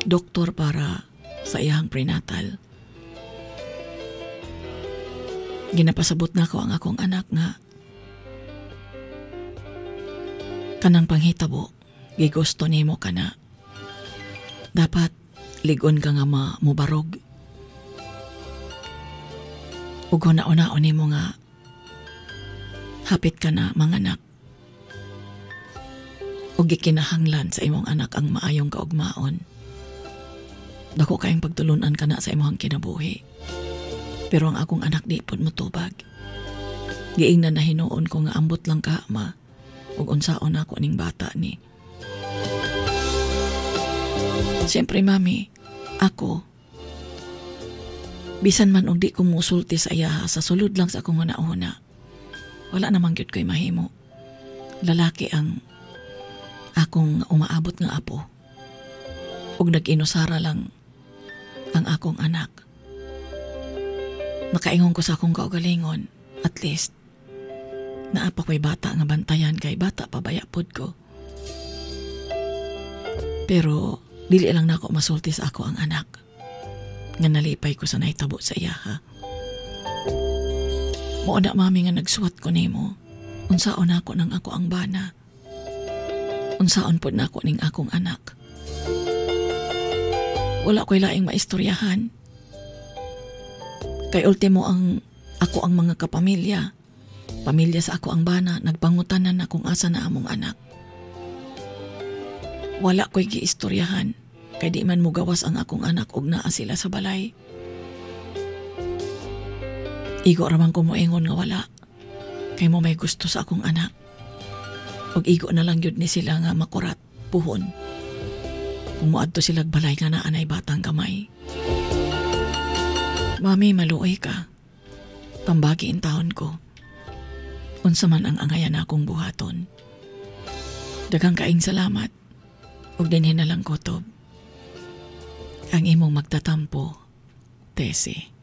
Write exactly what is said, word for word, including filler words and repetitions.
doktor para sa iyang prenatal. Ginapasabot na ko ang akong anak nga kanang panghitabo, gigusto nimo ka na. Dapat ligon ka nga ma mubarog. Ug una-unaon nimo nga hapit ka na manganak. Ug gikinahanglan sa imong anak ang maayong kaugmaon. Dako kayong pagtulunan ka na sa imong kinabuhi. Pero ang akong anak di pud motubag. Giingnan na hinuon ko nga ambot lang ka ma ug unsaon ako ning bata ni. Siyempre mami, ako bisan man og di ko musulti sa iya sa sulod lang sa akong una-una. Wala namang gyud ko'y mahimo. Lalaki ang akong umaabot nga apo. Ug nag-inusara lang ang akong anak. Nakaingon ko sa akong kaugalingon, at least naapa ko'y bata nga bantayan kay bata pabayapod ko. Pero dili lang nako masulti sa ako ang anak. Nga nalipay ko sa naitabo sa iya ha. Mao na mami nga nagsuwat ko nimo. Unsaon ako nang ako ang bana. Unsaon pod nako ning akong anak. Wala ko'y laing maistoryahan. Kay ultimo ang ako ang mga kapamilya. Pamilya sa ako ang bana, nagpangutanan na kung asa na among anak. Wala ko'y giistoryahan, kay di man mo gawas ang akong anak ug naa sila sa balay. Igo ramang ko moingon nga wala, kay mo may gusto sa akong anak. Ug igo na lang yun ni sila nga makurat, puhon. Kung moadto silag balay nga naanay batang kamay. Mami, maluoy ka. Pambagi in taon ko. Unsa man ang angayan akong buhaton. Daghang kaing salamat. Ug dinhi na lang kutob. Ang imong magtatampo, Tessie.